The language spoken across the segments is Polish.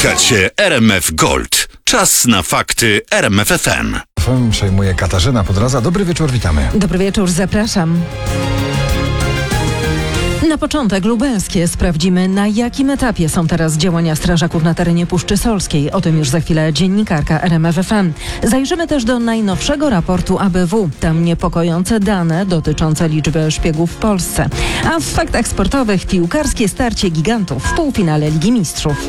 Słuchacie RMF Gold. Czas na fakty RMF FM. Przejmuje Katarzyna Podroza. Dobry wieczór, witamy. Dobry wieczór, zapraszam. Na początek lubelskie. Sprawdzimy, na jakim etapie są teraz działania strażaków na terenie Puszczy Solskiej. O tym już za chwilę dziennikarka RMF FM. Zajrzymy też do najnowszego raportu ABW. Tam niepokojące dane dotyczące liczby szpiegów w Polsce. A w faktach sportowych piłkarskie starcie gigantów w półfinale Ligi Mistrzów.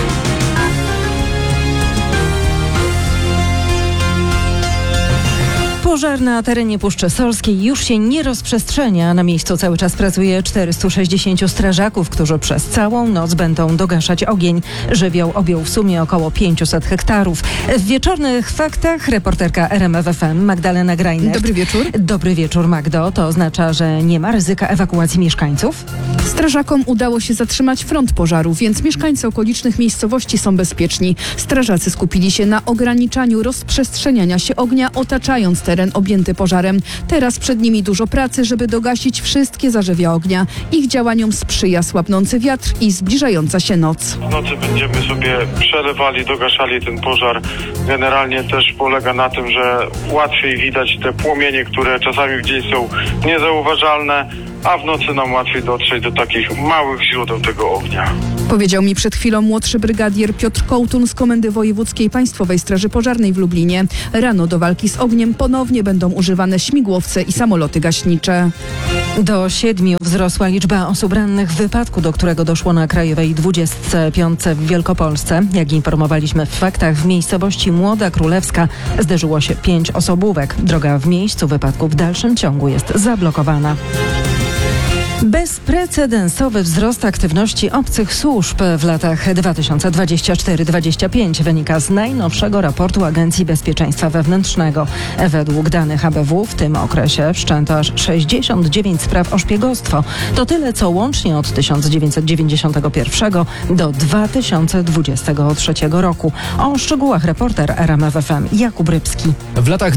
Pożar na terenie Puszczy Solskiej już się nie rozprzestrzenia. Na miejscu cały czas pracuje 460 strażaków, którzy przez całą noc będą dogaszać ogień. Żywioł objął w sumie około 500 hektarów. W wieczornych faktach reporterka RMF FM Magdalena Grajner. Dobry wieczór. Dobry wieczór, Magdo. To oznacza, że nie ma ryzyka ewakuacji mieszkańców? Strażakom udało się zatrzymać front pożaru, więc mieszkańcy okolicznych miejscowości są bezpieczni. Strażacy skupili się na ograniczaniu rozprzestrzeniania się ognia, otaczając teren objęty pożarem. Teraz przed nimi dużo pracy, żeby dogasić wszystkie zarzewia ognia. Ich działaniom sprzyja słabnący wiatr i zbliżająca się noc. W nocy będziemy sobie przelewali, dogaszali ten pożar. Generalnie też polega na tym, że łatwiej widać te płomienie, które czasami w dzień są niezauważalne, a w nocy nam łatwiej dotrzeć do takich małych źródeł tego ognia. Powiedział mi przed chwilą młodszy brygadier Piotr Kołtun z Komendy Wojewódzkiej Państwowej Straży Pożarnej w Lublinie. Rano do walki z ogniem ponownie będą używane śmigłowce i samoloty gaśnicze. Do 7 wzrosła liczba osób rannych w wypadku, do którego doszło na Krajowej 25 w Wielkopolsce. Jak informowaliśmy w faktach, w miejscowości Młoda Królewska zderzyło się 5 osobówek. Droga w miejscu wypadku w dalszym ciągu jest zablokowana. Bezprecedensowy wzrost aktywności obcych służb w latach 2024-2025 wynika z najnowszego raportu Agencji Bezpieczeństwa Wewnętrznego. Według danych ABW w tym okresie wszczęto aż 69 spraw o szpiegostwo. To tyle, co łącznie od 1991 do 2023 roku. O szczegółach reporter RMF FM Jakub Rybski. W latach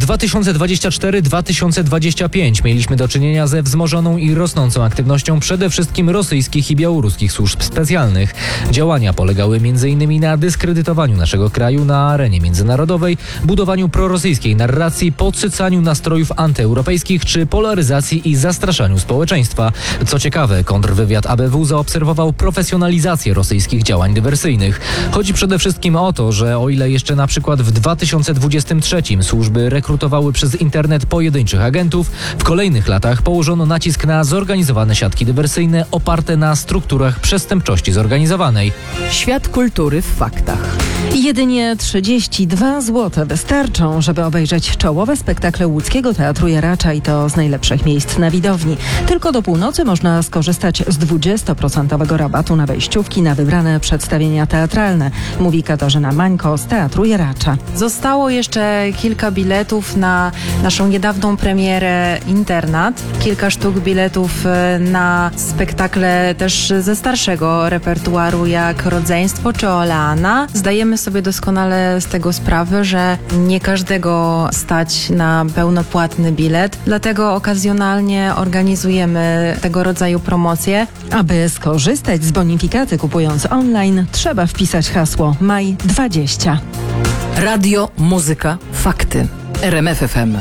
2024-2025 mieliśmy do czynienia ze wzmożoną i rosnącą aktywnością przede wszystkim rosyjskich i białoruskich służb specjalnych. Działania polegały m.in. na dyskredytowaniu naszego kraju na arenie międzynarodowej, budowaniu prorosyjskiej narracji, podsycaniu nastrojów antyeuropejskich czy polaryzacji i zastraszaniu społeczeństwa. Co ciekawe, kontrwywiad ABW zaobserwował profesjonalizację rosyjskich działań dywersyjnych. Chodzi przede wszystkim o to, że o ile jeszcze na przykład w 2023 służby rekrutowały przez internet pojedynczych agentów, w kolejnych latach położono nacisk na zorganizowane siatki dywersyjne oparte na strukturach przestępczości zorganizowanej. Świat kultury w faktach. Jedynie 32 zł wystarczą, żeby obejrzeć czołowe spektakle łódzkiego Teatru Jaracza i to z najlepszych miejsc na widowni. Tylko do północy można skorzystać z 20% rabatu na wejściówki na wybrane przedstawienia teatralne, mówi Katarzyna Mańko z Teatru Jaracza. Zostało jeszcze kilka biletów na naszą niedawną premierę Internat, kilka sztuk biletów na spektakle też ze starszego repertuaru jak Rodzeństwo czy Oleana. Zdajemy sobie doskonale z tego sprawę, że nie każdego stać na pełnopłatny bilet, dlatego okazjonalnie organizujemy tego rodzaju promocje. Aby skorzystać z bonifikaty kupując online, trzeba wpisać hasło MAJ20. Radio, muzyka, fakty. RMF FM.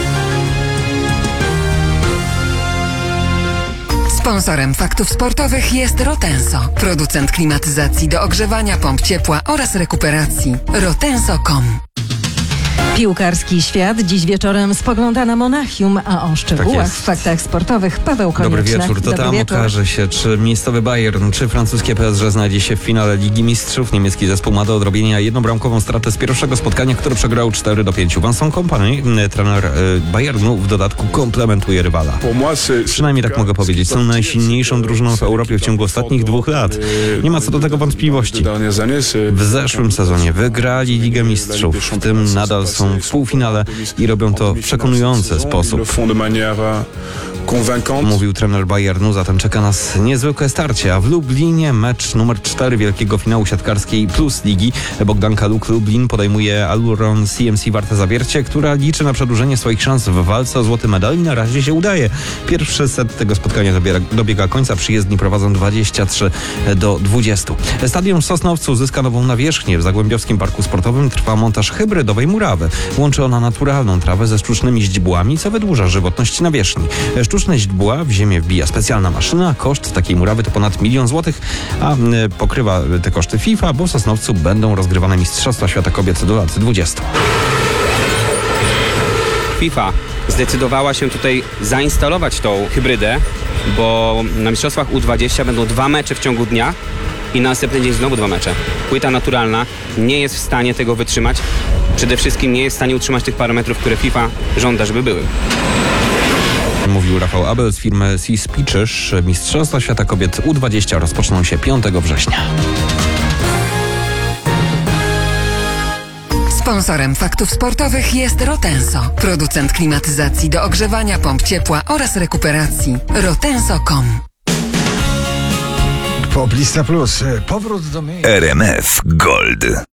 Sponsorem faktów sportowych jest Rotenso, producent klimatyzacji do ogrzewania, pomp ciepła oraz rekuperacji. Rotenso.com. Piłkarski świat dziś wieczorem spogląda na Monachium, a o szczegółach w faktach sportowych Paweł Konieczny. Dobry wieczór. To tam okaże się, czy miejscowy Bayern, czy francuskie PSG znajdzie się w finale Ligi Mistrzów. Niemiecki zespół ma do odrobienia jednobramkową stratę z pierwszego spotkania, które przegrał 4-5. Vincent Kompany, trener Bayernu, w dodatku komplementuje rywala. Przynajmniej tak mogę powiedzieć. Są najsilniejszą drużyną w Europie w ciągu ostatnich 2 lat. Nie ma co do tego wątpliwości. W zeszłym sezonie wygrali Ligę Mistrzów. W tym nadal są w półfinale i robią to w przekonujący sposób. Mówił trener Bayernu, zatem czeka nas niezwykłe starcie, a w Lublinie mecz numer 4 wielkiego finału siatkarskiej Plus Ligi. Bogdanka Luk Lublin podejmuje Aluron CMC Warte Zawiercie, która liczy na przedłużenie swoich szans w walce o złoty medal i na razie się udaje. Pierwszy set tego spotkania dobiega końca, przyjezdni prowadzą 23-20. Stadion w Sosnowcu zyska nową nawierzchnię. W Zagłębiowskim Parku Sportowym trwa montaż hybrydowej murawy. Łączy ona naturalną trawę ze sztucznymi źdźbłami, co wydłuża żywotność nawierzchni. Sztuczne źdźbła w ziemię wbija specjalna maszyna. Koszt takiej murawy to ponad 1 000 000 złotych, a pokrywa te koszty FIFA, bo w Sosnowcu będą rozgrywane Mistrzostwa Świata Kobiet do lat 20. FIFA zdecydowała się tutaj zainstalować tą hybrydę, bo na Mistrzostwach U20 będą 2 mecze w ciągu dnia i na następny dzień znowu 2 mecze. Płyta naturalna nie jest w stanie tego wytrzymać. Przede wszystkim nie jest w stanie utrzymać tych parametrów, które FIFA żąda, żeby były. Mówił Rafał Abel z firmy Sea-Speeches. Mistrzostwa Świata Kobiet U20 rozpoczną się 5 września. Sponsorem faktów sportowych jest Rotenso, producent klimatyzacji do ogrzewania, pomp ciepła oraz rekuperacji. Rotenso.com. Poblista Plus. Powrót do miejsca. RMF Gold.